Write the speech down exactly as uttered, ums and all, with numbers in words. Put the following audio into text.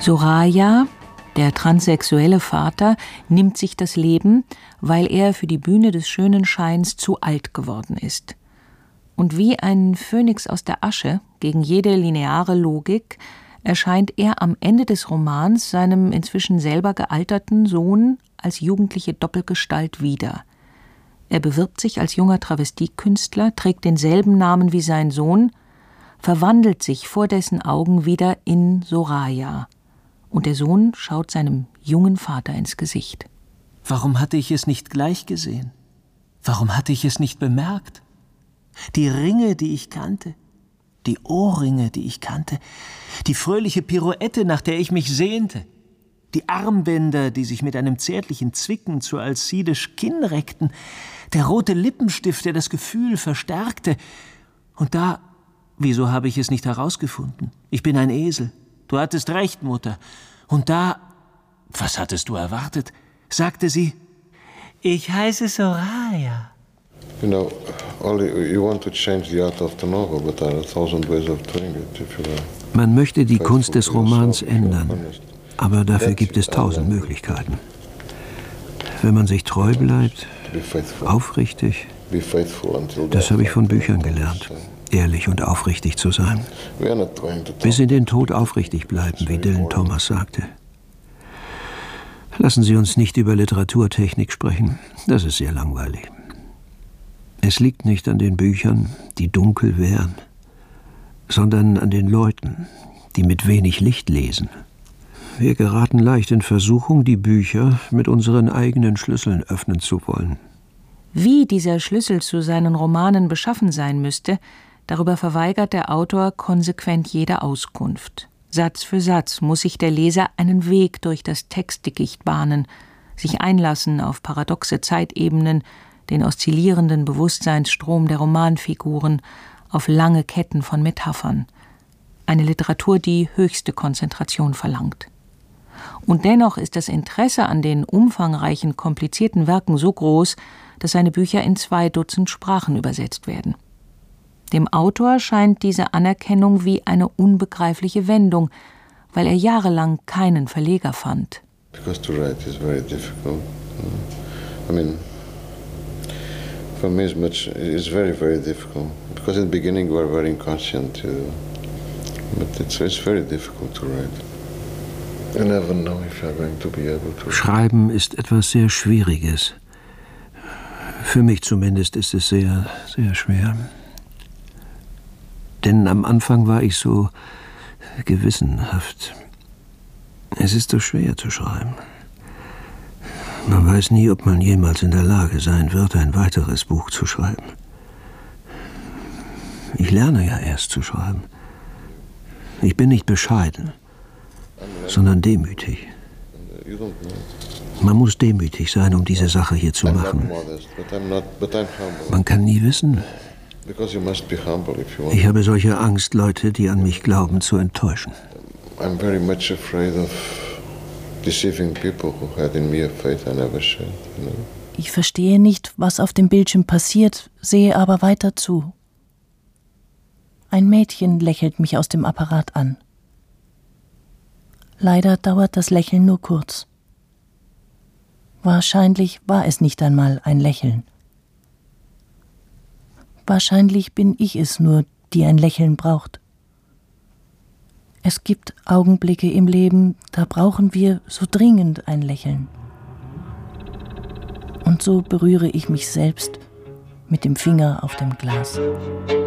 Soraya, der transsexuelle Vater, nimmt sich das Leben, weil er für die Bühne des schönen Scheins zu alt geworden ist. Und wie ein Phönix aus der Asche, gegen jede lineare Logik, erscheint er am Ende des Romans seinem inzwischen selber gealterten Sohn als jugendliche Doppelgestalt wieder. Er bewirbt sich als junger Travestiekünstler, trägt denselben Namen wie sein Sohn, verwandelt sich vor dessen Augen wieder in Soraya. Und der Sohn schaut seinem jungen Vater ins Gesicht. Warum hatte ich es nicht gleich gesehen? Warum hatte ich es nicht bemerkt? Die Ringe, die ich kannte, die Ohrringe, die ich kannte, die fröhliche Pirouette, nach der ich mich sehnte, die Armbänder, die sich mit einem zärtlichen Zwicken zu Alcides Kinn reckten, der rote Lippenstift, der das Gefühl verstärkte. Und da, wieso habe ich es nicht herausgefunden? Ich bin ein Esel. Du hattest recht, Mutter. Und da, was hattest du erwartet? Sagte sie, ich heiße Soraya. You know, only you want to change the art of the novel, but there are a thousand ways of doing it. If you Man möchte die Kunst des Romans ändern, aber dafür gibt es tausend Möglichkeiten. Wenn man sich treu bleibt, aufrichtig, das habe ich von Büchern gelernt, ehrlich und aufrichtig zu sein. Bis in den Tod aufrichtig bleiben, wie Dylan Thomas sagte. Lassen Sie uns nicht über Literaturtechnik sprechen, das ist sehr langweilig. Es liegt nicht an den Büchern, die dunkel wären, sondern an den Leuten, die mit wenig Licht lesen. Wir geraten leicht in Versuchung, die Bücher mit unseren eigenen Schlüsseln öffnen zu wollen. Wie dieser Schlüssel zu seinen Romanen beschaffen sein müsste, darüber verweigert der Autor konsequent jede Auskunft. Satz für Satz muss sich der Leser einen Weg durch das Textdickicht bahnen, sich einlassen auf paradoxe Zeitebenen, den oszillierenden Bewusstseinsstrom der Romanfiguren, auf lange Ketten von Metaphern. Eine Literatur, die höchste Konzentration verlangt. Und dennoch ist das Interesse an den umfangreichen, komplizierten Werken so groß, dass seine Bücher in zwei Dutzend Sprachen übersetzt werden. Dem Autor scheint diese Anerkennung wie eine unbegreifliche Wendung, weil er jahrelang keinen Verleger fand. Because to write is very difficult. I mean, for me it's much, it's very, very difficult. Because in the beginning we are very inconscient, uh, but it's, it's very difficult to write. You never know if you are going to be able to. Schreiben ist etwas sehr Schwieriges. Für mich zumindest ist es sehr, sehr schwer. Denn am Anfang war ich so gewissenhaft. Es ist so schwer zu schreiben. Man weiß nie, ob man jemals in der Lage sein wird, ein weiteres Buch zu schreiben. Ich lerne ja erst zu schreiben. Ich bin nicht bescheiden, sondern demütig. Man muss demütig sein, um diese Sache hier zu machen. Man kann nie wissen. Ich habe solche Angst, Leute, die an mich glauben, zu enttäuschen. Ich verstehe nicht, was auf dem Bildschirm passiert, sehe aber weiter zu. Ein Mädchen lächelt mich aus dem Apparat an. Leider dauert das Lächeln nur kurz. Wahrscheinlich war es nicht einmal ein Lächeln. Wahrscheinlich bin ich es nur, die ein Lächeln braucht. Es gibt Augenblicke im Leben, da brauchen wir so dringend ein Lächeln. Und so berühre ich mich selbst mit dem Finger auf dem Glas.